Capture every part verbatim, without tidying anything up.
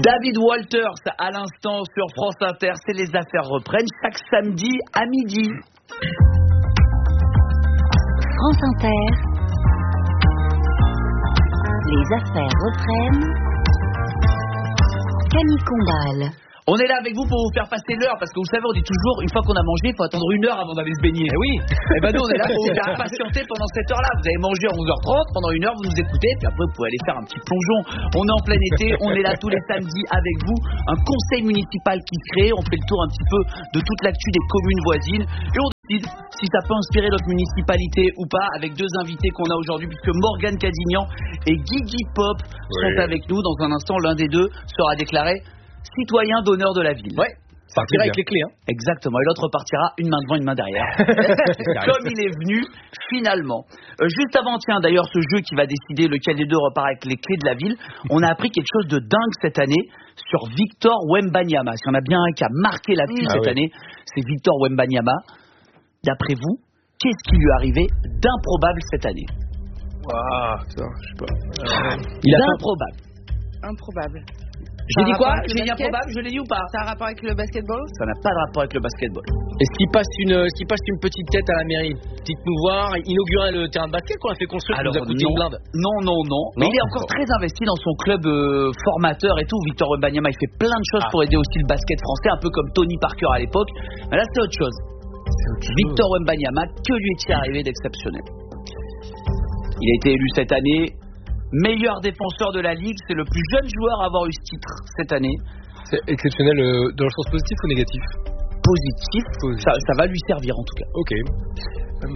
David Walters à l'instant sur France Inter, c'est les affaires reprennent chaque samedi à midi. France Inter, les affaires reprennent. Camille Combal. On est là avec vous pour vous faire passer l'heure, parce que vous savez, on dit toujours, une fois qu'on a mangé, il faut attendre une heure avant d'aller se baigner. Eh oui. Et ben nous, on est là pour vous faire patienter pendant cette heure-là. Vous avez mangé à onze heures trente, pendant une heure, vous nous écoutez, puis après, vous pouvez aller faire un petit plongeon. On est en plein été, on est là tous les samedis avec vous. Un conseil municipal qui se crée, on fait le tour un petit peu de toute l'actu des communes voisines, et on décide si ça peut inspirer notre municipalité ou pas, avec deux invités qu'on a aujourd'hui, puisque Morgane Cadignan et Guigui Pop oui. sont avec nous. Dans un instant, l'un des deux sera déclaré citoyen d'honneur de la ville. Ouais, partira avec les clés. Hein. Exactement, et l'autre partira une main devant, une main derrière. Comme il est venu, finalement. Euh, juste avant, tiens, d'ailleurs, ce jeu qui va décider lequel des deux repart avec les clés de la ville, on a appris quelque chose de dingue cette année sur Victor Wembanyama. S'il y en a bien un qui a marqué la pluie mmh. cette ah oui. année, c'est Victor Wembanyama. D'après vous, qu'est-ce qui lui est arrivé d'improbable cette année? Waouh, putain, je sais pas. Euh, il a d'improbable. Improbable. J'ai dit quoi? J'ai dit improbable, je l'ai dit ou pas? Ça a un rapport avec le basketball? Ça n'a pas de rapport avec le basketball. Est-ce qu'il passe une, est-ce qu'il passe une petite tête à la mairie? Dites-nous voir, inaugurer le terrain de basket qu'on a fait construire, alors, nous a coûté non, une blinde. Non, non, non. Mais non, il est encore très investi dans son club euh, formateur et tout. Victor Wembanyama, il fait plein de choses ah. pour aider aussi le basket français, un peu comme Tony Parker à l'époque. Mais là, c'est autre chose. C'est autre chose. Victor Wembanyama, que lui est-il arrivé d'exceptionnel? Il a été élu cette année meilleur défenseur de la Ligue, c'est le plus jeune joueur à avoir eu ce titre cette année. C'est exceptionnel euh, dans le sens positif ou négatif? Positif, positif. Ça, ça va lui servir en tout cas. Ok. Um...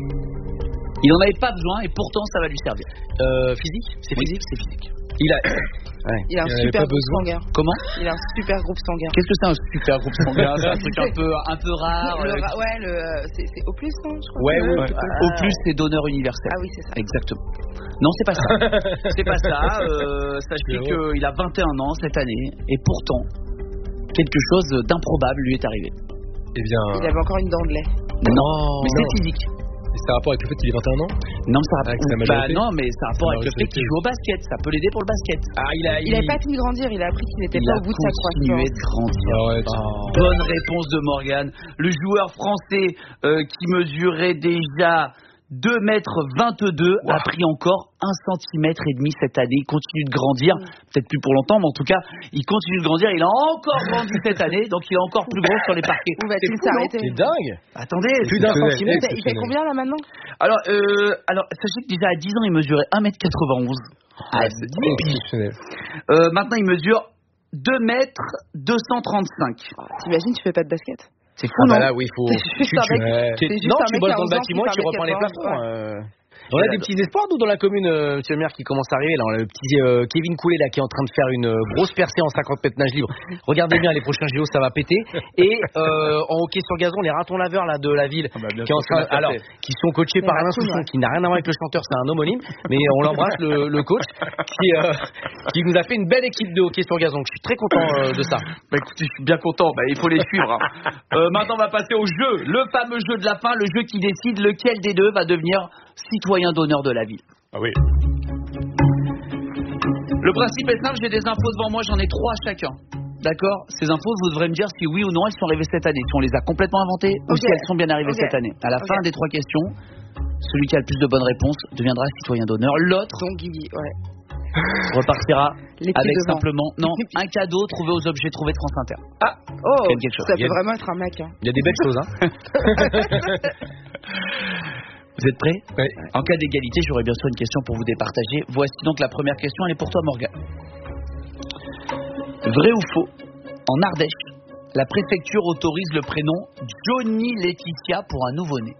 Il n'en avait pas besoin et pourtant ça va lui servir. Euh, physique? C'est oui, physique? C'est physique. Il a... Ouais. Il a un il super groupe besoin. sanguin. Comment? Il a un super groupe sanguin. Qu'est-ce que c'est un super groupe sanguin? C'est un truc un peu, un peu rare. Le euh... ra- ouais, le, c'est, c'est au plus, non, je crois. Ouais, que ouais. ouais. Ah. Au plus, c'est donneur universel. Ah oui, c'est ça. Exactement. Non, c'est pas ça. c'est pas ça. Euh, sachez qu'il a vingt et un ans cette année et pourtant, quelque chose d'improbable lui est arrivé. Eh bien. Il avait encore une dent de lait. Non, mais c'est physique. Et c'est un rapport avec le fait qu'il ait vingt et un ans? Non, ça avec ou, bah, non, mais c'est un rapport avec le fait qu'il joue au basket. Ça peut l'aider pour le basket. Ah, il a. Il n'avait pas fini de grandir. Il a appris qu'il n'était pas au bout de sa croissance. Il a continué de grandir. Ah ouais, oh. Bonne réponse de Morgane. Le joueur français euh, qui mesurait déjà deux mètres vingt-deux wow. a pris encore un centimètre et demi cette année. Il continue de grandir, mmh. peut-être plus pour longtemps, mais en tout cas, il continue de grandir. Il a encore grandi cette année, donc il est encore plus gros sur les parquets. Où va-t-il s'arrêter? C'est dingue. Attendez, plus d'un centimètre. Il fait combien là maintenant? Alors, euh, alors, sachez que déjà à dix ans, il mesurait un mètre quatre-vingt-onze. Ah, c'est exceptionnel. Euh, maintenant, il mesure deux mètres deux cent trente-cinq. T'imagines, tu fais pas de basket? C'est fou, ah non? bah là, oui, il faut. C'est juste un mec, tu, c'est juste non, un tu mec bosses qui a dans le onze ans bâtiment et qui tu repeins les quatre-vingts, plafonds. ouais. Euh... On a des petits espoirs, nous, dans la commune, euh, monsieur le maire, qui commence à arriver. Là, on a le petit euh, Kevin Coulet, là, qui est en train de faire une euh, grosse percée en cinquante mètres nage libre. Regardez bien, les prochains J O, ça va péter. Et euh, en hockey sur gazon, les ratons laveurs là de la ville, ah bah, qui, en train, alors, qui sont coachés par Alain Souchon, qui n'a rien à voir avec le chanteur, c'est un homonyme, mais on l'embrasse, le, le coach, qui, euh, qui nous a fait une belle équipe de hockey sur gazon. Je suis très content euh, de ça. Bah écoutez, je suis bien content. Bah, il faut les suivre. Hein. Euh, maintenant, on va passer au jeu, le fameux jeu de la fin, le jeu qui décide lequel des deux va devenir citoyen d'honneur de la ville. Ah oui. Le principe est simple, j'ai des infos devant moi, j'en ai trois chacun. D'accord? Ces infos, vous devrez me dire si oui ou non elles sont arrivées cette année, si on les a complètement inventées okay. ou si elles sont bien arrivées okay. cette année. À la okay. fin des trois questions, celui qui a le plus de bonnes réponses deviendra citoyen d'honneur. L'autre Donc, Guigui, ouais. repartira les avec devant. simplement non un cadeau trouvé aux objets trouvés de France Inter. Ah, oh, quelque chose. Ça peut vraiment être un mec. Hein. Il y a des belles choses, hein. Vous êtes prêts? Oui. En cas d'égalité, j'aurai bien sûr une question pour vous départager. Voici donc la première question, elle est pour toi, Morgane. Vrai ou faux? En Ardèche, la préfecture autorise le prénom Johnny Laetitia pour un nouveau-né.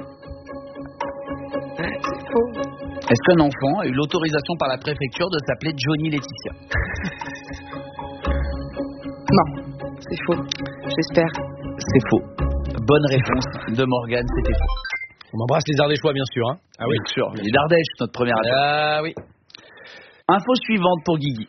C'est faux. Est-ce qu'un enfant a eu l'autorisation par la préfecture de s'appeler Johnny Laetitia? Non, c'est faux. J'espère. C'est faux. Bonne réponse de Morgane, c'était faux. On embrasse les Ardéchois, bien sûr. Hein. Ah oui, bien sûr. Les Ardèches, notre première attaque. Ah oui. Info suivante pour Guigui.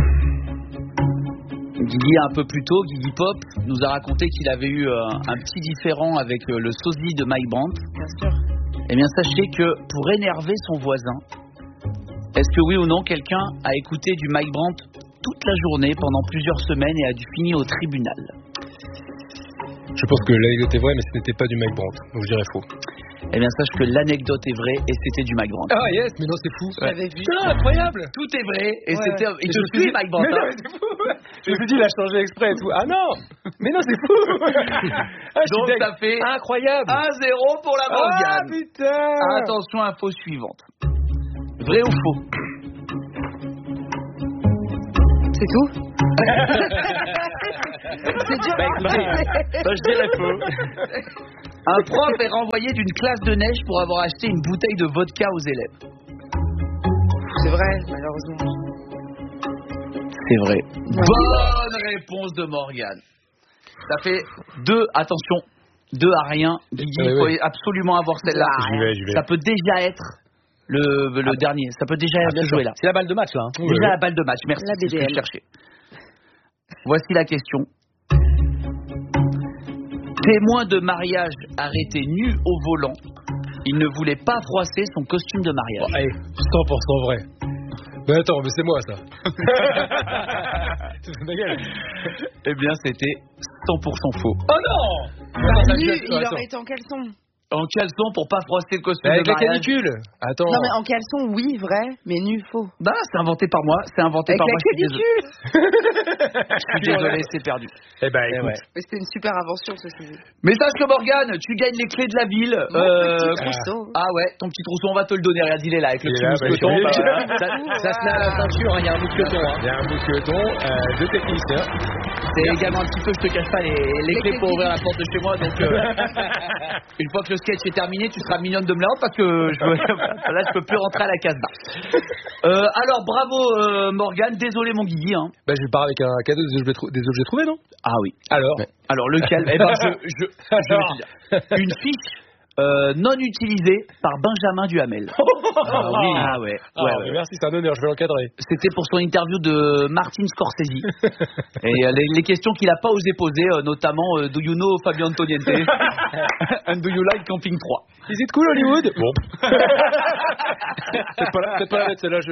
Guigui, un peu plus tôt, Guigui Pop nous a raconté qu'il avait eu euh, un petit différend avec euh, le sosie de Mike Brandt. Bien sûr. Eh bien, sachez que pour énerver son voisin, est-ce que oui ou non, quelqu'un a écouté du Mike Brandt toute la journée pendant plusieurs semaines et a dû finir au tribunal. Je pense que l'anecdote est vraie, mais ce n'était pas du Mike Brandt, donc je dirais faux. Eh bien, sache que l'anecdote est vraie et c'était du Mike Brandt. Ah yes, mais non, c'est fou. Je l'avais vu. Putain, incroyable. Tout est vrai et Ouais. c'était. Et je me me suis dit Mike Brandt. mais non, mais c'est fou. Je me suis dit, il a changé exprès et tout. Ah non, mais non, c'est fou. Ah, je suis Donc deg. ça fait Incroyable. un zéro pour la Ah Morgane. putain. Attention, info suivante. Vrai ou faux? C'est tout. C'est dur. Bah écoutez, bah, je dirais faux. Un prof est renvoyé d'une classe de neige pour avoir acheté une bouteille de vodka aux élèves. C'est vrai, malheureusement. C'est vrai. Bonne réponse de Morgane. Ça fait deux, attention, deux à rien. Guigui, il oui, faut oui. absolument avoir celle-là. J'y vais, j'y vais. Ça peut déjà être le, le dernier. Ça peut déjà être joué là. C'est la balle de match là. Hein. Oui, Déjà oui. la balle de match. Merci. La C'est ce que B D L. je cherchais. Voici la question. Témoin de mariage arrêté nu au volant, il ne voulait pas froisser son costume de mariage. Bon, allez, cent pour cent vrai. Mais attends, mais c'est moi ça. C'est ma gueule. Eh bien, c'était cent pour cent faux. Oh non. Bah, ça, nu, je- il attends. aurait été en caleçon. En caleçon pour pas froisser le costume Avec de la mariage. canicule. Attends. Non, mais en caleçon, oui, vrai, mais nu, faux. Bah, c'est inventé par moi. C'est inventé Avec par la moi. Je suis désolé. canicule. Je suis désolé, c'est perdu. Eh ben, Eh écoute. ouais. Mais c'était une super invention, ceci dit. Message que Morgane, tu gagnes les clés de la ville. Mon Euh, petit trousseau. Ah ouais, ton petit trousseau, on va te le donner. Regarde, il est là avec le Il est petit là, mousqueton. bah, Bah, je- voilà. Ça, ça se met à la ceinture, il hein, y a un mousqueton. Hein. Il y a un mousqueton, euh, deux techniciens. C'est également un petit peu, je te cache pas, les, les clés pour ouvrir la porte de chez moi. Donc, euh, une fois que le sketch est terminé, tu seras mignonne de me la rendre parce que je veux, là, je peux plus rentrer à la case Euh, alors, bravo euh, Morgane. Désolé mon Guigui. Hein. Bah, je pars avec un cadeau des objets, trou- des objets trouvés, non? Ah oui. Alors. Alors lequel? Eh ben, je, je, je vais te dire. Une fiche euh, non utilisée par Benjamin Duhamel. Ah oui. Ah ouais. Ah, ouais, mais ouais. merci, c'est un honneur, je vais l'encadrer. C'était pour son interview de Martin Scorsese. Et euh, les, les questions qu'il a pas osé poser, euh, notamment euh, Do you know Fabio Antoniente? And do you like Camping trois? Is it cool Hollywood? Bon. Peut-être pas, la- peut-être pas la mettre celle-là, je.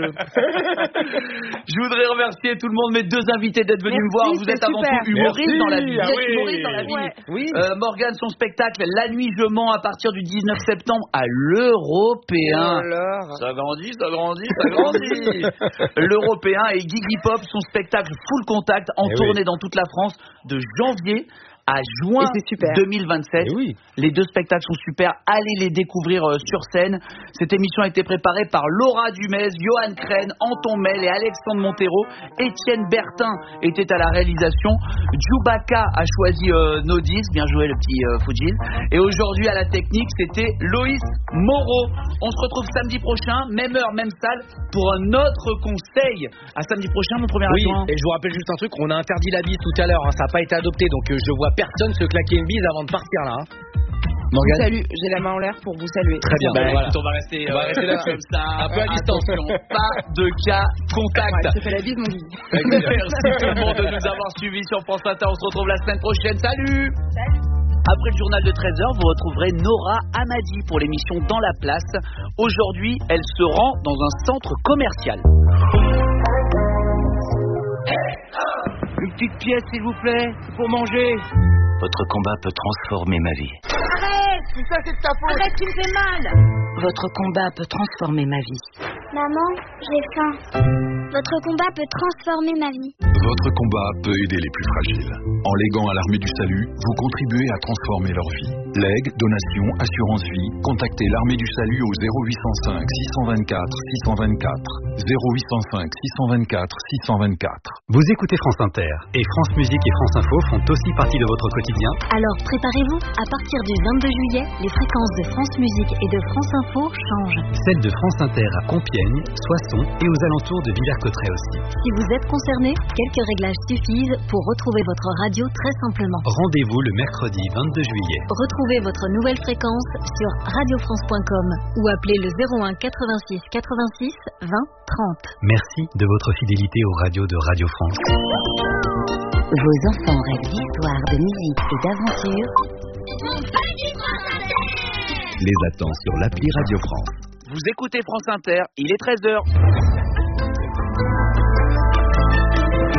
Je voudrais remercier tout le monde, mes deux invités d'être venus Merci, me voir. Vous c'est êtes avant super. tout humoristes Merci. dans la vie. Ah Vous êtes oui. humoristes dans la vie. Ouais. Oui. Euh, Morgane, son spectacle La Nuit je mens à partir du dix-neuf septembre à l'Européen. Oh là. Ça grandit, ça grandit, ça grandit. L'Européen et Guigui Pop, son spectacle Full Contact en Eh tournée oui. dans toute la France de janvier à juin Et c'est super. deux mille vingt-sept. Eh oui. Les deux spectacles sont super. Allez les découvrir euh, sur scène. Cette émission a été préparée par Laura Dumez, Johan Crène, Anton Mel et Alexandre Montero. Étienne Bertin était à la réalisation. Djoubaka a choisi euh, nos disques. Bien joué le petit euh, Fujil. Et aujourd'hui à la technique, c'était Loïs Moreau. On se retrouve samedi prochain, même heure, même salle, pour un autre conseil. À samedi prochain, mon premier Oui, adjoint. et je vous rappelle juste un truc, on a interdit la bise tout à l'heure, hein, ça n'a pas été adopté, donc euh, je vois personne se claquer une bise avant de partir là. Hein. Je vous Morgane. salue, j'ai la main en l'air pour vous saluer. Très bien. Bah, voilà. écoute, on va rester, On va euh, rester là-dessus. comme ça. Un peu à distance. Attention, pas de cas contact. Ouais, je te fais la bise, mon Guy. Merci tout le monde de nous avoir suivis sur France Inter. On se retrouve la semaine prochaine. Salut. Après le journal de treize heures, vous retrouverez Nora Amadi pour l'émission Dans la place. Aujourd'hui, elle se rend dans un centre commercial. Une petite pièce, s'il vous plaît, pour manger. Votre combat peut transformer ma vie. Arrête, tu me fais mal. Votre combat peut transformer ma vie. Maman, j'ai faim. Votre combat peut transformer ma vie. Votre combat peut aider les plus fragiles. En léguant à l'Armée du Salut, vous contribuez à transformer leur vie. Legs, donations, assurance vie, contactez l'Armée du Salut au zéro huit cent cinq six cent vingt-quatre six cent vingt-quatre. zéro huit cent cinq six cent vingt-quatre six cent vingt-quatre. Vous écoutez France Inter et France Musique et France Info font aussi partie de votre quotidien. Alors préparez-vous, à partir du vingt-deux juillet, les fréquences de France Musique et de France Info changent. Celle de France Inter à Compiègne, Soissons et aux alentours de Villers-Cotterêts aussi. Si vous êtes concerné, quelques réglages suffisent pour retrouver votre radio très simplement. Rendez-vous le mercredi vingt-deux juillet. Retrouvez votre nouvelle fréquence sur radio france point com ou appelez le zéro un quatre-vingt-six quatre-vingt-six vingt trente. Merci de votre fidélité aux radios de Radio France. Vos enfants rêvent d'histoire, de musique et d'aventure. Les attend sur l'appli Radio France. Vous écoutez France Inter, il est treize heures.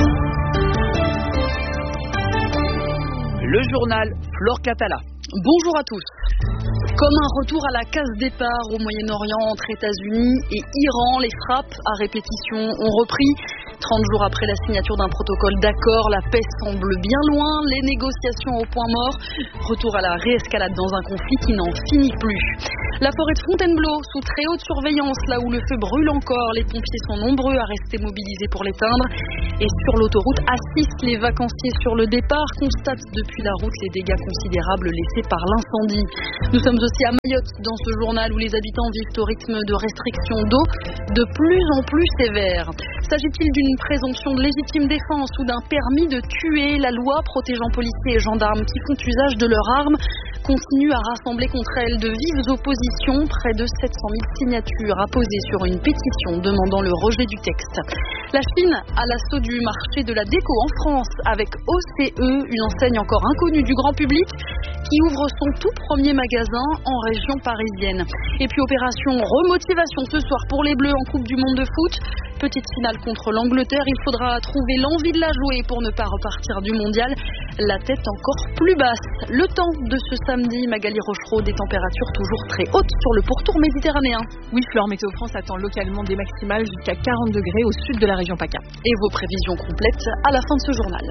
journal Flore Catala. Bonjour à tous. Comme un retour à la case départ au Moyen-Orient entre États-Unis et Iran, les frappes à répétition ont repris. trente jours après la signature d'un protocole d'accord, la paix semble bien loin, les négociations au point mort. Retour à la réescalade dans un conflit qui n'en finit plus. La forêt de Fontainebleau, sous très haute surveillance, là où le feu brûle encore, les pompiers sont nombreux à rester mobilisés pour l'éteindre. Et sur l'autoroute A six, les vacanciers sur le départ constatent depuis la route les dégâts considérables laissés par l'incendie. Nous sommes aussi à Mayotte, dans ce journal où les habitants vivent au rythme de restrictions d'eau de plus en plus sévères. S'agit-il d'une présomption de légitime défense ou d'un permis de tuer? La loi protégeant policiers et gendarmes qui font usage de leurs armes continue à rassembler contre elle de vives oppositions. Près de sept cent mille signatures apposées sur une pétition demandant le rejet du texte. La Chine à l'assaut du marché de la déco en France avec O C E, une enseigne encore inconnue du grand public qui ouvre son tout premier magasin en région parisienne. Et puis opération remotivation ce soir pour les Bleus en Coupe du Monde de foot. Petite finale contre l'Angleterre, il faudra trouver l'envie de la jouer pour ne pas repartir du mondial. La tête encore plus basse. Le temps de ce samedi, Magali Rochereau, des températures toujours très hautes sur le pourtour méditerranéen. Oui, Flore, Météo France attend localement des maximales jusqu'à quarante degrés au sud de la région PACA. Et vos prévisions complètes à la fin de ce journal.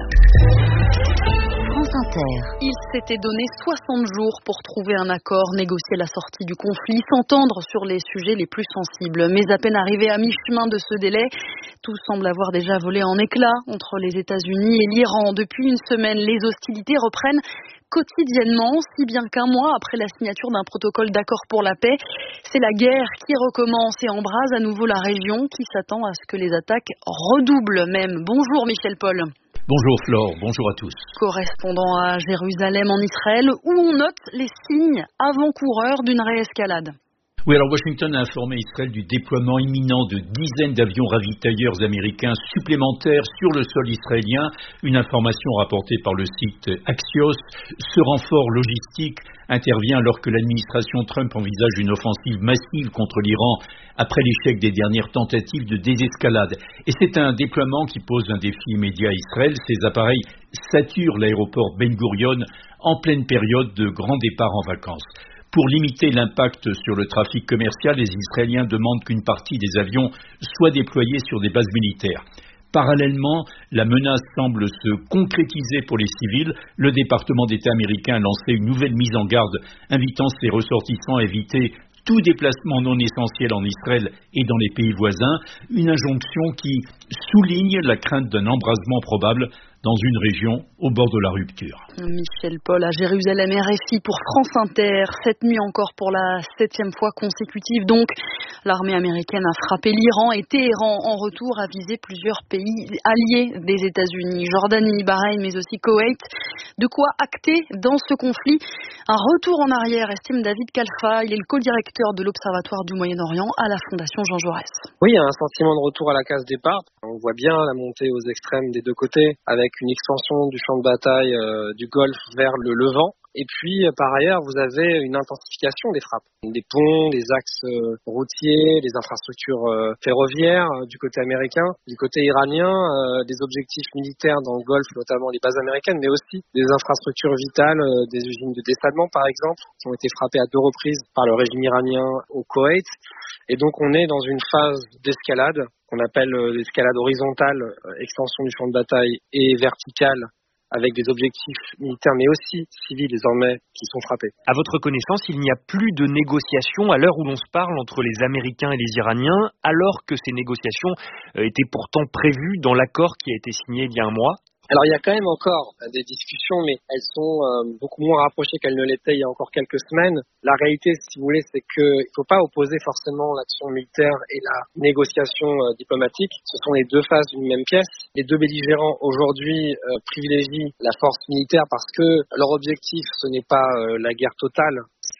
France Inter. Il s'était donné soixante jours pour trouver un accord, négocier la sortie du conflit, s'entendre sur les sujets les plus sensibles. Mais à peine arrivé à mi-chemin de ce délai, tout semble avoir déjà volé en éclats entre les États-Unis et l'Iran. Depuis une semaine, les hostilités reprennent quotidiennement, si bien qu'un mois après la signature d'un protocole d'accord pour la paix, c'est la guerre qui recommence et embrase à nouveau la région qui s'attend à ce que les attaques redoublent même. Bonjour Michel Paul. Bonjour Flore, bonjour à tous. Correspondant à Jérusalem en Israël, où on note les signes avant-coureurs d'une réescalade. Oui, alors Washington a informé Israël du déploiement imminent de dizaines d'avions ravitailleurs américains supplémentaires sur le sol israélien. Une information rapportée par le site Axios. Ce renfort logistique intervient alors que l'administration Trump envisage une offensive massive contre l'Iran après l'échec des dernières tentatives de désescalade. Et c'est un déploiement qui pose un défi immédiat à Israël. Ces appareils saturent l'aéroport Ben Gurion en pleine période de grand départ en vacances. Pour limiter l'impact sur le trafic commercial, les Israéliens demandent qu'une partie des avions soit déployée sur des bases militaires. Parallèlement, la menace semble se concrétiser pour les civils. Le département d'État américain a lancé une nouvelle mise en garde, invitant ses ressortissants à éviter tout déplacement non essentiel en Israël et dans les pays voisins. Une injonction qui souligne la crainte d'un embrasement probable dans une région au bord de la rupture. Michel Paul à Jérusalem, R F I pour France Inter. Cette nuit encore pour la septième fois consécutive. Donc, l'armée américaine a frappé l'Iran et Téhéran en retour a visé plusieurs pays alliés des États-Unis, Jordanie, Bahreïn, mais aussi Koweït. De quoi acter dans ce conflit un retour en arrière, estime David Kalfa. Il est le co-directeur de l'Observatoire du Moyen-Orient à la Fondation Jean Jaurès. Oui, il y a un sentiment de retour à la case départ. On voit bien la montée aux extrêmes des deux côtés, avec une extension du champ de bataille euh, du Golfe vers le Levant. Et puis, euh, par ailleurs, vous avez une intensification des frappes. Des ponts, des axes euh, routiers, des infrastructures euh, ferroviaires euh, du côté américain. Du côté iranien, euh, des objectifs militaires dans le Golfe, notamment les bases américaines, mais aussi des infrastructures vitales, euh, des usines de dessalement, par exemple, qui ont été frappées à deux reprises par le régime iranien au Koweït. Et donc, on est dans une phase d'escalade qu'on appelle euh, l'escalade horizontale, euh, extension du champ de bataille, et verticale, avec des objectifs militaires mais aussi civils désormais qui sont frappés. À votre connaissance, il n'y a plus de négociations à l'heure où l'on se parle entre les Américains et les Iraniens, alors que ces négociations étaient pourtant prévues dans l'accord qui a été signé il y a un mois. Alors il y a quand même encore des discussions, mais elles sont euh, beaucoup moins rapprochées qu'elles ne l'étaient il y a encore quelques semaines. La réalité, si vous voulez, c'est qu'il ne faut pas opposer forcément l'action militaire et la négociation euh, diplomatique. Ce sont les deux faces d'une même pièce. Les deux belligérants aujourd'hui euh, privilégient la force militaire parce que leur objectif, ce n'est pas euh, la guerre totale,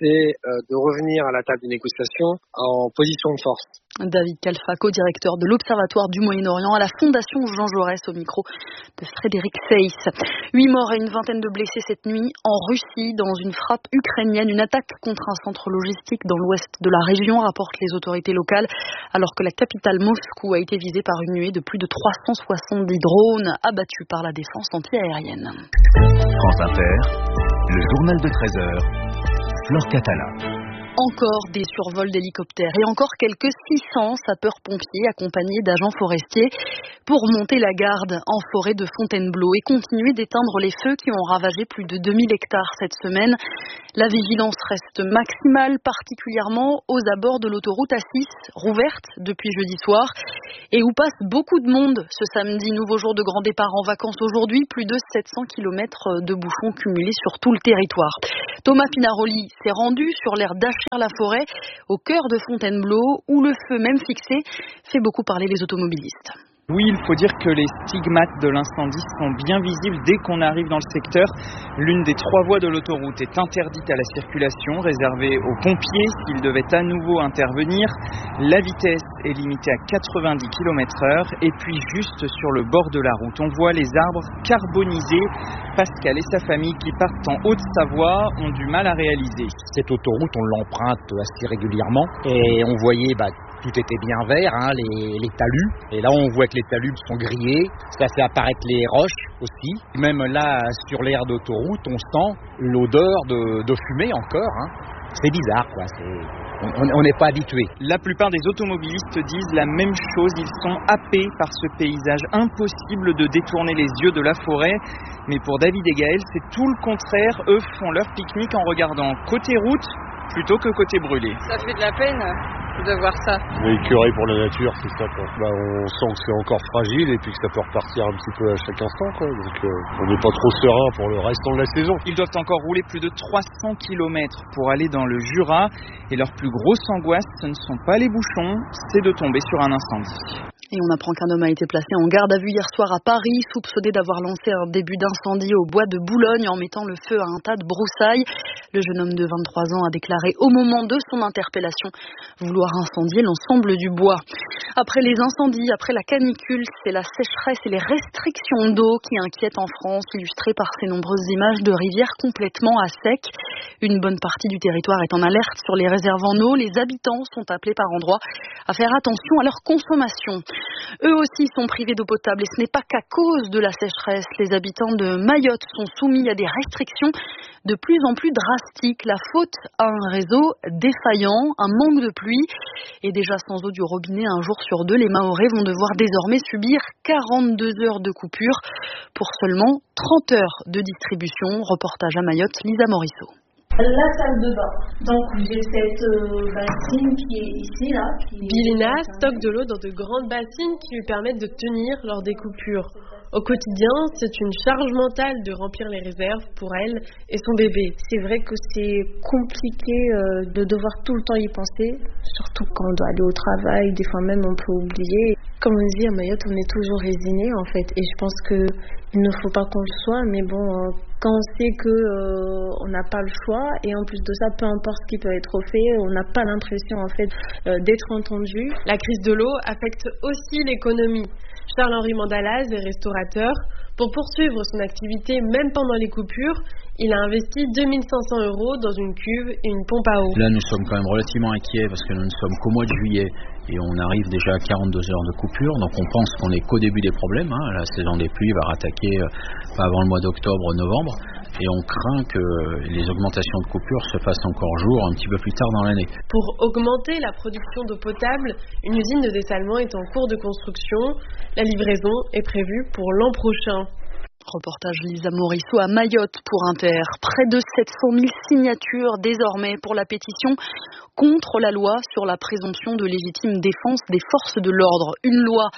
c'est euh, de revenir à la table des négociations en position de force. David Kalfa, co-directeur de l'Observatoire du Moyen-Orient à la Fondation Jean Jaurès, au micro de Frédéric Seyss. Huit morts et une vingtaine de blessés cette nuit en Russie dans une frappe ukrainienne, une attaque contre un centre logistique dans l'ouest de la région, rapportent les autorités locales, alors que la capitale Moscou a été visée par une nuée de plus de trois cent soixante-dix drones abattus par la défense antiaérienne. France Inter, le journal de treize heures, Flore Catala. Encore des survols d'hélicoptères et encore quelques six cents sapeurs-pompiers accompagnés d'agents forestiers pour monter la garde en forêt de Fontainebleau et continuer d'éteindre les feux qui ont ravagé plus de deux mille hectares cette semaine. La vigilance reste maximale, particulièrement aux abords de l'autoroute A six, rouverte depuis jeudi soir et où passe beaucoup de monde ce samedi. Nouveau jour de grand départ en vacances aujourd'hui, plus de sept cents kilomètres de bouchons cumulés sur tout le territoire. Thomas Pinaroli s'est rendu sur l'aire d'Achères-la-Forêt, au cœur de Fontainebleau, où le feu, même fixé, fait beaucoup parler les automobilistes. Oui, il faut dire que les stigmates de l'incendie sont bien visibles dès qu'on arrive dans le secteur. L'une des trois voies de l'autoroute est interdite à la circulation, réservée aux pompiers s'ils devaient à nouveau intervenir. La vitesse est limitée à quatre-vingt-dix kilomètres heure. Et puis juste sur le bord de la route, on voit les arbres carbonisés. Pascal et sa famille qui partent en Haute-Savoie ont du mal à réaliser. Cette autoroute, on l'emprunte assez régulièrement et on voyait... Bah, tout était bien vert, hein, les, les talus. Et là, on voit que les talus sont grillés. Ça fait apparaître les roches aussi. Même là, sur l'aire d'autoroute, on sent l'odeur de, de fumée encore. Hein. C'est bizarre, quoi. C'est... On n'est pas habitué. La plupart des automobilistes disent la même chose. Ils sont happés par ce paysage. Impossible de détourner les yeux de la forêt. Mais pour David et Gaël, c'est tout le contraire. Eux font leur pique-nique en regardant côté route plutôt que côté brûlé. Ça fait de la peine de voir ça. Écœuré pour la nature, c'est ça, quoi. Bah, on sent que c'est encore fragile et puis que ça peut repartir un petit peu à chaque instant, quoi. Donc euh, on n'est pas trop serein pour le restant de la saison. Ils doivent encore rouler plus de trois cents kilomètres pour aller dans le Jura et leur plus grosse angoisse, ce ne sont pas les bouchons, c'est de tomber sur un incendie. Et on apprend qu'un homme a été placé en garde à vue hier soir à Paris, soupçonné d'avoir lancé un début d'incendie au bois de Boulogne en mettant le feu à un tas de broussailles. Le jeune homme de vingt-trois ans a déclaré au moment de son interpellation vouloir incendier l'ensemble du bois. Après les incendies, après la canicule, c'est la sécheresse et les restrictions d'eau qui inquiètent en France, illustrées par ces nombreuses images de rivières complètement à sec. Une bonne partie du territoire est en alerte sur les réserves en eau. Les habitants sont appelés par endroits à faire attention à leur consommation. Eux aussi sont privés d'eau potable et ce n'est pas qu'à cause de la sécheresse. Les habitants de Mayotte sont soumis à des restrictions de plus en plus drastiques. La faute à un réseau défaillant, un manque de pluie et déjà sans eau du robinet un jour sur deux, les Mahorais vont devoir désormais subir quarante-deux heures de coupure pour seulement trente heures de distribution. Reportage à Mayotte, Lisa Morisseau. La salle de bain. Donc j'ai cette euh, bassine qui est ici là. Qui Bilina stocke de l'eau dans de grandes bassines qui lui permettent de tenir lors des coupures. Au quotidien, c'est une charge mentale de remplir les réserves pour elle et son bébé. C'est vrai que c'est compliqué euh, de devoir tout le temps y penser, surtout quand on doit aller au travail, des fois même on peut oublier. Comme on dit à Mayotte, on est toujours résigné en fait, et je pense que il ne faut pas qu'on le soit, mais bon, euh, quand on sait que euh, on n'a pas le choix, et en plus de ça, peu importe ce qui peut être fait, on n'a pas l'impression en fait euh, d'être entendu. La crise de l'eau affecte aussi l'économie. Charles-Henri Mandalaz est restaurateur. Pour poursuivre son activité, même pendant les coupures, il a investi deux mille cinq cents euros dans une cuve et une pompe à eau. Là, nous sommes quand même relativement inquiets parce que nous ne sommes qu'au mois de juillet et on arrive déjà à quarante-deux heures de coupure. Donc on pense qu'on est qu'au début des problèmes. Hein. La saison des pluies va rattaquer pas avant le mois d'octobre-novembre. Et on craint que les augmentations de coupures se fassent encore jour un petit peu plus tard dans l'année. Pour augmenter la production d'eau potable, une usine de dessalement est en cours de construction. La livraison est prévue pour l'an prochain. Reportage Lisa Morisseau à Mayotte pour Inter. Près de sept cent mille signatures désormais pour la pétition contre la loi sur la présomption de légitime défense des forces de l'ordre. Une loi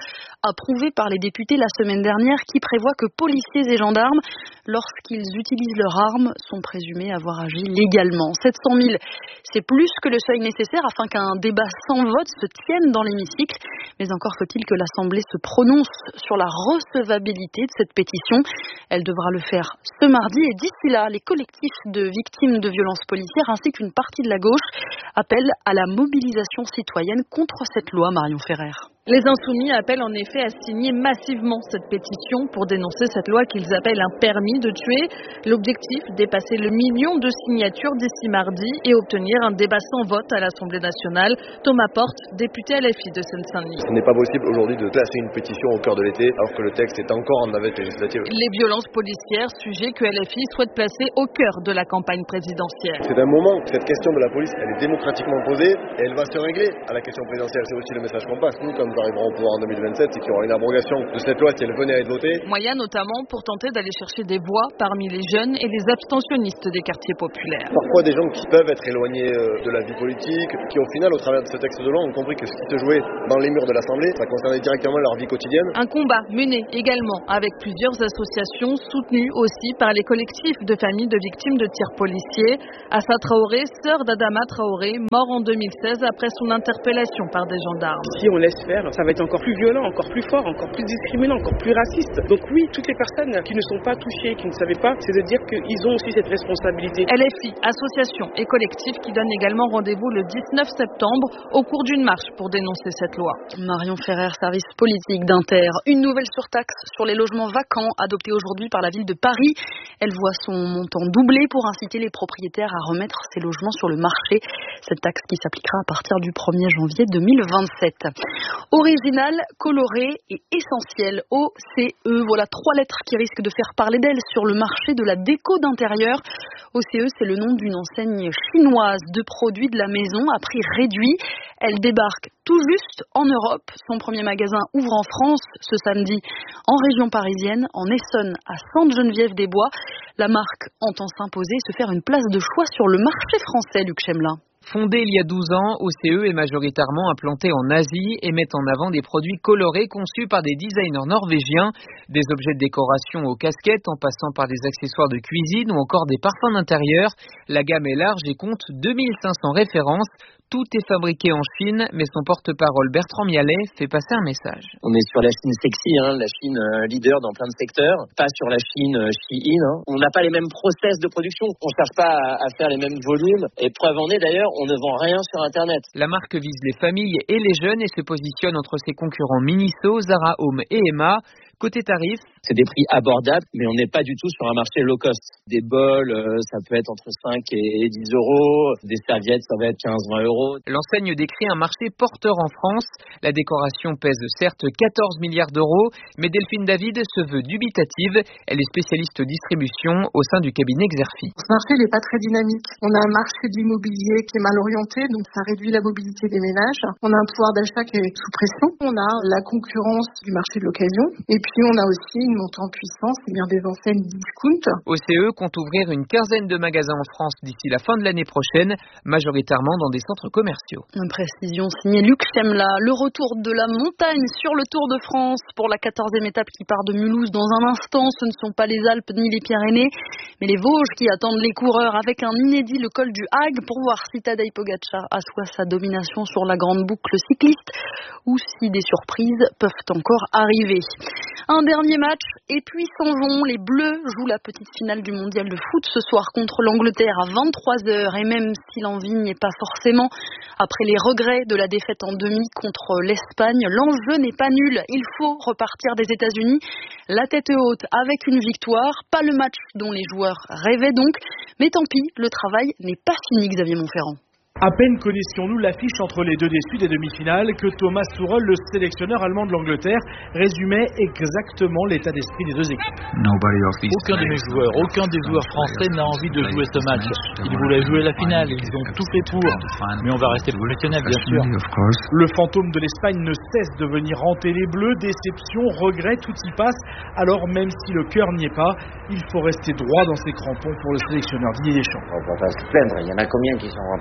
approuvé par les députés la semaine dernière qui prévoit que policiers et gendarmes, lorsqu'ils utilisent leurs armes, sont présumés avoir agi légalement. sept cent mille, c'est plus que le seuil nécessaire afin qu'un débat sans vote se tienne dans l'hémicycle. Mais encore faut-il que l'Assemblée se prononce sur la recevabilité de cette pétition. Elle devra le faire ce mardi et d'ici là, les collectifs de victimes de violences policières ainsi qu'une partie de la gauche appellent à la mobilisation citoyenne contre cette loi, Marion Ferrer. Les Insoumis appellent en effet à signer massivement cette pétition pour dénoncer cette loi qu'ils appellent un permis de tuer. L'objectif, dépasser le million de signatures d'ici mardi et obtenir un débat sans vote à l'Assemblée nationale. Thomas Porte, député L F I de Seine-Saint-Denis. Ce n'est pas possible aujourd'hui de placer une pétition au cœur de l'été alors que le texte est encore en navette législative. Les violences policières, sujet que L F I souhaite placer au cœur de la campagne présidentielle. C'est un moment, cette question de la police, elle est démocratiquement posée et elle va se régler à la question présidentielle. C'est aussi le message qu'on passe. Nous, comme nous arriverons au pouvoir en deux mille vingt-sept, c'est qu'il y aura une abrogation de cette loi si elle venait à être votée. Moyen notamment pour tenter d'aller chercher des voix parmi les jeunes et les abstentionnistes des quartiers populaires. Parfois des gens qui peuvent être éloignés de la vie politique, qui au final, au travers de ce texte de loi, ont compris que ce qui se jouait dans les murs de l'Assemblée, ça concernait directement leur vie quotidienne. Un combat mené également avec plusieurs associations soutenues aussi par les collectifs de familles de victimes de tirs policiers. Assa Traoré, sœur d'Adama Traoré, mort en deux mille seize après son interpellation par des gendarmes. Si on laisse faire, ça va être encore plus violent, encore plus fort, encore plus discriminant, encore plus raciste. Donc oui, toutes les personnes qui ne sont pas touchées, qui ne savaient pas, c'est de dire qu'ils ont aussi cette responsabilité. L F I, association et collectif qui donne également rendez-vous le dix-neuf septembre au cours d'une marche pour dénoncer cette loi. Marion Ferrer, service politique d'Inter. Une nouvelle surtaxe sur les logements vacants adoptée aujourd'hui par la ville de Paris. Elle voit son montant doubler pour inciter les propriétaires à remettre ces logements sur le marché. Cette taxe qui s'appliquera à partir du premier janvier deux mille vingt-sept. Original, coloré et essentiel. O C E, voilà trois lettres qui risquent de faire parler d'elle sur le marché de la déco d'intérieur. O C E, c'est le nom d'une enseigne chinoise de produits de la maison à prix réduit. Elle débarque tout juste en Europe. Son premier magasin ouvre en France ce samedi en région parisienne, en Essonne, à Sainte-Geneviève-des-Bois. La marque entend s'imposer et se faire une place de choix sur le marché français, Luc Chemelin. Fondée il y a douze ans, O C E est majoritairement implantée en Asie et met en avant des produits colorés conçus par des designers norvégiens, des objets de décoration aux casquettes en passant par des accessoires de cuisine ou encore des parfums d'intérieur. La gamme est large et compte deux mille cinq cents références. Tout est fabriqué en Chine, mais son porte-parole Bertrand Mialet fait passer un message. On est sur la Chine sexy, hein, la Chine euh, leader dans plein de secteurs, pas sur la Chine euh, Shein. Hein. On n'a pas les mêmes process de production, on ne cherche pas à, à faire les mêmes volumes. Et preuve en est d'ailleurs, on ne vend rien sur Internet. La marque vise les familles et les jeunes et se positionne entre ses concurrents Miniso, Zara Home et Emma. Côté tarif, c'est des prix abordables, mais on n'est pas du tout sur un marché low cost. Des bols, euh, ça peut être entre cinq et dix euros. Des serviettes, ça va être quinze à vingt euros. L'enseigne décrit un marché porteur en France. La décoration pèse certes quatorze milliards d'euros, mais Delphine David se veut dubitative. Elle est spécialiste distribution au sein du cabinet Xerfi. Ce marché n'est pas très dynamique. On a un marché de l'immobilier qui est mal orienté, donc ça réduit la mobilité des ménages. On a un pouvoir d'achat qui est sous pression. On a la concurrence du marché de l'occasion. Et puis on a aussi une montée en puissance, c'est bien des enseignes discount. O C E compte ouvrir une quinzaine de magasins en France d'ici la fin de l'année prochaine, majoritairement dans des centres commerciaux. Une précision signée Luc Chemelin. Le retour de la montagne sur le Tour de France pour la quatorzième étape qui part de Mulhouse dans un instant. Ce ne sont pas les Alpes ni les Pyrénées, mais les Vosges qui attendent les coureurs avec un inédit, le col du Hague, pour voir si Tadej Pogačar assoit sa domination sur la grande boucle cycliste ou si des surprises peuvent encore arriver. Un dernier match, et puis s'en vont. Les Bleus jouent la petite finale du mondial de foot ce soir contre l'Angleterre à vingt-trois heures. Et même si l'envie n'y est pas forcément, après les regrets de la défaite en demi contre l'Espagne, l'enjeu n'est pas nul. Il faut repartir des États-Unis la tête haute avec une victoire. Pas le match dont les joueurs rêvaient donc. Mais tant pis, le travail n'est pas fini, Xavier Montferrand. À peine connaissions-nous l'affiche entre les deux déçus des demi-finales que Thomas Tuchel, le sélectionneur allemand de l'Angleterre, résumait exactement l'état d'esprit des deux équipes. Aucun de mes joueurs, aucun des joueurs français n'a envie de jouer ce match. Ils voulaient jouer la finale, ils ont tout fait pour. Mais on va rester professionnels, bien sûr. Le fantôme de l'Espagne ne cesse de venir hanter les Bleus. Déception, regret, tout y passe. Alors même si le cœur n'y est pas, il faut rester droit dans ses crampons pour le sélectionneur Didier Deschamps. On va pas se plaindre, il y en a combien qui sont rentrés?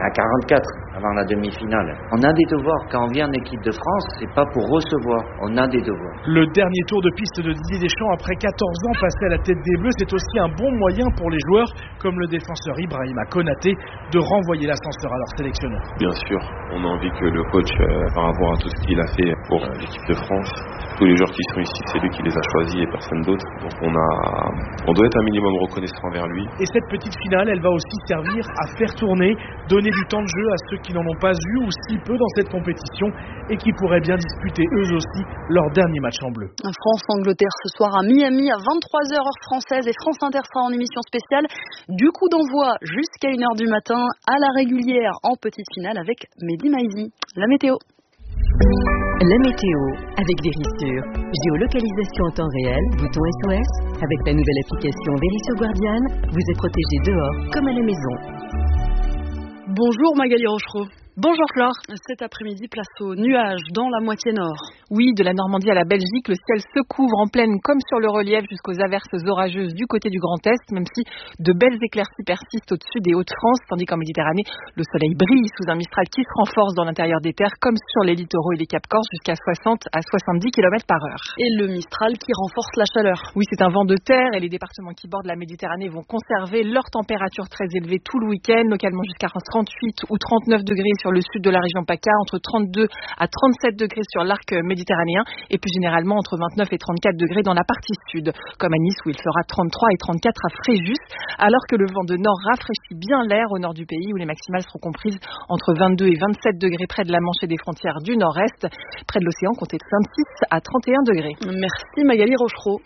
à quarante-quatre avant la demi-finale. On a des devoirs. Quand on vient en équipe de France, c'est pas pour recevoir. On a des devoirs. Le dernier tour de piste de Didier Deschamps après quatorze ans passé à la tête des Bleus, c'est aussi un bon moyen pour les joueurs, comme le défenseur Ibrahima Konaté, de renvoyer l'ascenseur à leur sélectionneur. Bien sûr, on a envie que le coach, euh, par rapport à tout ce qu'il a fait pour euh, l'équipe de France, tous les joueurs qui sont ici, c'est lui qui les a choisis et personne d'autre. Donc on a, on doit être un minimum reconnaissant envers lui. Et cette petite finale, elle va aussi servir à faire tourner, donner du temps de jeu à ceux qui n'en ont pas eu ou si peu dans cette compétition et qui pourraient bien disputer eux aussi leur dernier match en bleu. France-Angleterre ce soir à Miami à vingt-trois heures heure française et France Inter sera en émission spéciale du coup d'envoi jusqu'à une heure du matin à la régulière en petite finale avec Mehdi Maizi. La météo. La météo avec Verisure. Géolocalisation en temps réel, bouton S O S. Avec la nouvelle application Verisure Guardian, vous êtes protégé dehors comme à la maison. Bonjour Magali Rochereau. Bonjour Flore. Cet après-midi, place aux nuages dans la moitié nord. Oui, de la Normandie à la Belgique, le ciel se couvre en pleine comme sur le relief jusqu'aux averses orageuses du côté du Grand Est, même si de belles éclaircies persistent au-dessus des Hauts-de-France, tandis qu'en Méditerranée, le soleil brille sous un Mistral qui se renforce dans l'intérieur des terres, comme sur les littoraux et les Cap Corse, jusqu'à soixante à soixante-dix kilomètres par heure. Et le Mistral qui renforce la chaleur. Oui, c'est un vent de terre et les départements qui bordent la Méditerranée vont conserver leur température très élevée tout le week-end, localement jusqu'à trente-huit ou trente-neuf degrés sur le sud de la région PACA, entre trente-deux à trente-sept degrés sur l'arc méditerranéen et plus généralement entre vingt-neuf et trente-quatre degrés dans la partie sud, comme à Nice où il fera trente-trois et trente-quatre à Fréjus, alors que le vent de nord rafraîchit bien l'air au nord du pays où les maximales seront comprises entre vingt-deux et vingt-sept degrés près de la Manche et des frontières du nord-est, près de l'océan comptez vingt-six à trente et un degrés. Merci Magali Rochereau.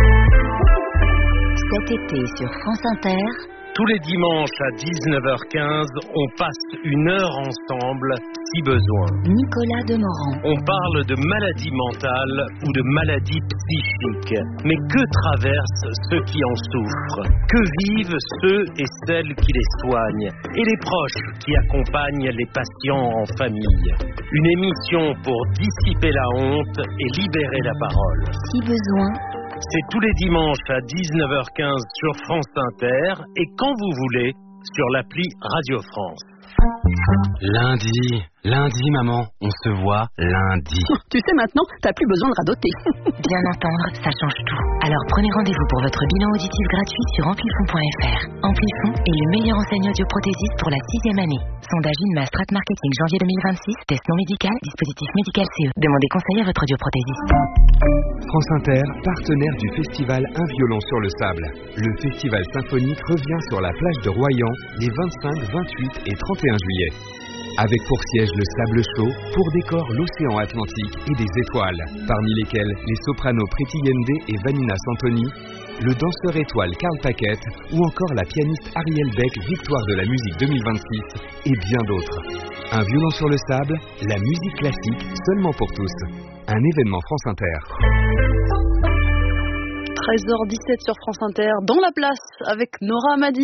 Cet été sur France Inter, tous les dimanches à dix-neuf heures quinze, on passe une heure ensemble, si besoin. Nicolas Demorand. On parle de maladies mentales ou de maladies psychiques. Mais que traversent ceux qui en souffrent? Que vivent ceux et celles qui les soignent? Et les proches qui accompagnent les patients en famille? Une émission pour dissiper la honte et libérer la parole. Si besoin. C'est tous les dimanches à dix-neuf heures quinze sur France Inter et quand vous voulez sur l'appli Radio France. Lundi, lundi maman, on se voit lundi. Tu sais maintenant, t'as plus besoin de radoter. Bien entendre, ça change tout. Alors prenez rendez-vous pour votre bilan auditif gratuit sur amplifon point f r. Amplifon est le meilleur enseigne audioprothésiste pour la sixième année. Sondage INMA Strat Marketing janvier deux mille vingt-six, test non médical, dispositif médical C E. Demandez conseil à votre audioprothésiste. France Inter, partenaire du festival Un violon sur le sable. Le festival symphonique revient sur la plage de Royan les vingt-cinq, vingt-huit et trente et un juillet. Avec pour siège le sable chaud, pour décor l'océan Atlantique et des étoiles, parmi lesquelles les sopranos Preti Yende et Vanina Santoni, le danseur étoile Karl Paquette ou encore la pianiste Ariel Beck, victoire de la musique deux mille vingt-six et bien d'autres. Un violon sur le sable, la musique classique seulement pour tous. Un événement France Inter. treize heures dix-sept sur France Inter, dans la place avec Nora Hamadi.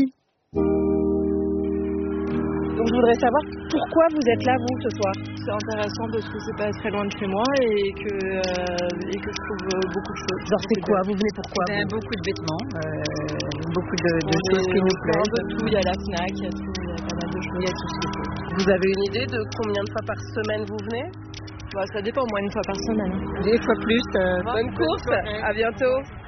Donc je voudrais savoir pourquoi vous êtes là, vous, ce soir. C'est intéressant parce que c'est pas très loin de chez moi et que, euh, et que je trouve beaucoup de choses. Genre c'est quoi? Vous venez pourquoi? Ben, beaucoup de vêtements, euh, beaucoup de, de choses qui nous plaisent. Un peu tout, il y a la Fnac, il y a tout, il y a pas mal de choses, il y a tout ce qu'il faut. Vous avez une idée de combien de fois par semaine vous venez? Bah, ça dépend, au moins une fois par semaine. Des fois plus. Euh... Bonne course, à bientôt.